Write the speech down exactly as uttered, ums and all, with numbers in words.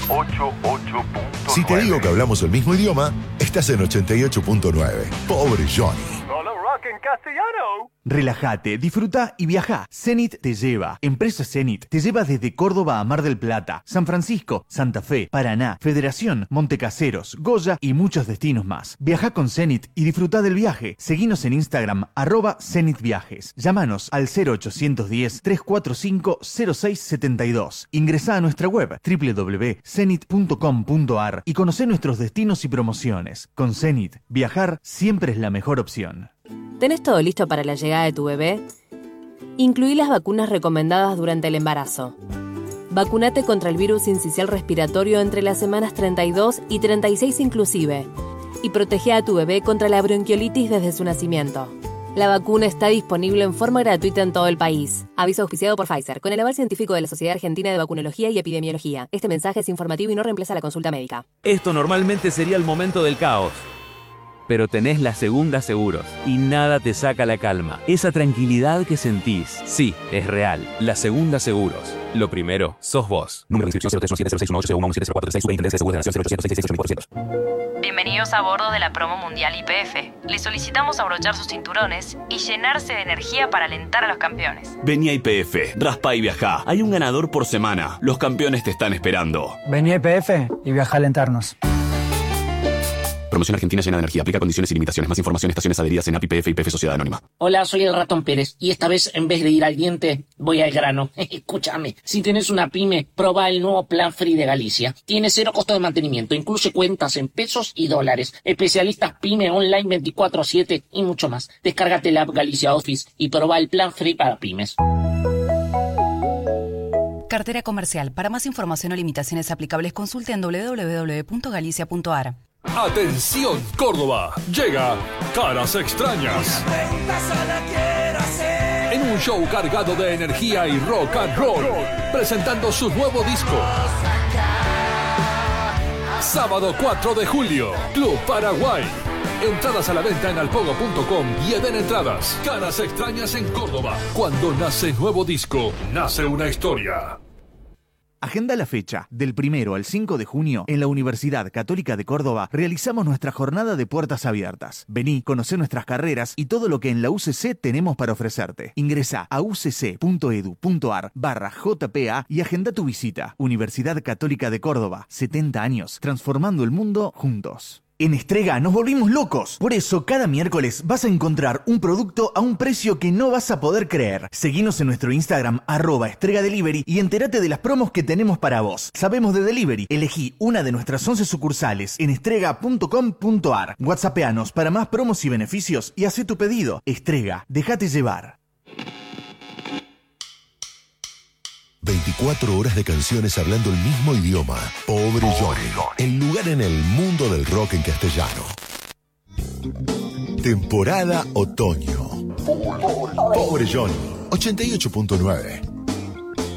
ochenta y ocho punto nueve. Si te digo que hablamos el mismo idioma, estás en ochenta y ocho punto nueve. Pobre Johnny. Solo rock en castellano. Relájate, disfruta y viaja. Zenit te lleva. Empresa Zenit te lleva desde Córdoba a Mar del Plata, San Francisco, Santa Fe, Paraná, Federación, Montecaseros, Goya y muchos destinos más. Viaja con Zenit y disfruta del viaje. Seguinos en Instagram, arroba Zenit Viajes. Llámanos al cero ochocientos diez, trescientos cuarenta y cinco, cero seis setenta y dos. Ingresá a nuestra web doble u doble u doble u punto zenit punto com punto a r y conocé nuestros destinos y promociones. Con Zenit, viajar siempre es la mejor opción. ¿Tenés todo listo para la llegada de tu bebé? Incluí las vacunas recomendadas durante el embarazo. Vacunate contra el virus sincicial respiratorio entre las semanas treinta y dos y treinta y seis inclusive. Y protege a tu bebé contra la bronquiolitis desde su nacimiento. La vacuna está disponible en forma gratuita en todo el país. Aviso auspiciado por Pfizer, con el aval científico de la Sociedad Argentina de Vacunología y Epidemiología. Este mensaje es informativo y no reemplaza la consulta médica. Esto normalmente sería el momento del caos. Pero tenés la Segunda Seguros y nada te saca la calma. Esa tranquilidad que sentís, sí, es real. La Segunda Seguros. Lo primero, sos vos. Número de inscripción cero tres uno siete cero seis uno ocho cero uno siete cero cuatro seis. Superintendencia de Seguros de Nación cero ochocientos sesenta y seis ochenta y cuatrocientos. Bienvenidos a bordo de la promo mundial I P F. Les solicitamos abrochar sus cinturones y llenarse de energía para alentar a los campeones. Vení a I P F, raspa y viajá. Hay un ganador por semana. Los campeones te están esperando. Vení a I P F y viaja a alentarnos. Promoción Argentina llena de energía. Aplica condiciones y limitaciones. Más información, estaciones adheridas en A P I P F y P F Sociedad Anónima. Hola, soy el Ratón Pérez y esta vez en vez de ir al diente, voy al grano. Escúchame, si tenés una pyme, probá el nuevo Plan Free de Galicia. Tiene cero costo de mantenimiento, incluye cuentas en pesos y dólares, especialistas pyme online veinticuatro siete y mucho más. Descárgate la app Galicia Office y probá el Plan Free para pymes. Cartera comercial. Para más información o limitaciones aplicables, consulte en doble u doble u doble u punto galicia punto a r. Atención Córdoba, llega Caras Extrañas. En un show cargado de energía y rock and roll, presentando su nuevo disco. Sábado cuatro de julio, Club Paraguay. Entradas a la venta en alpogo punto com y Eden Entradas. Caras Extrañas en Córdoba. Cuando nace nuevo disco, nace una historia. Agenda la fecha. Del primero al cinco de junio, en la Universidad Católica de Córdoba, realizamos nuestra jornada de puertas abiertas. Vení, conocé nuestras carreras y todo lo que en la U C C tenemos para ofrecerte. Ingresá a ucc punto edu punto ar barra jpa y agenda tu visita. Universidad Católica de Córdoba, setenta años, transformando el mundo juntos. En Estrega nos volvimos locos. Por eso, cada miércoles vas a encontrar un producto a un precio que no vas a poder creer. Seguinos en nuestro Instagram, arroba Estrega Delivery, y entérate de las promos que tenemos para vos. Sabemos de delivery. Elegí una de nuestras once sucursales en estrega punto com punto ar. WhatsAppeanos para más promos y beneficios y hacé tu pedido. Estrega, déjate llevar. veinticuatro horas de canciones hablando el mismo idioma. Pobre Johnny. El lugar en el mundo del rock en castellano. Temporada otoño. Pobre Johnny. ochenta y ocho punto nueve.